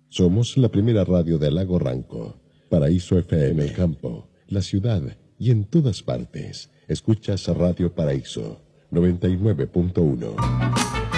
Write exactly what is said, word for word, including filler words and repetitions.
Somos la primera radio del Lago Ranco. Paraíso F M en Campo, la ciudad y en todas partes. Escuchas Radio Paraíso noventa y nueve punto uno.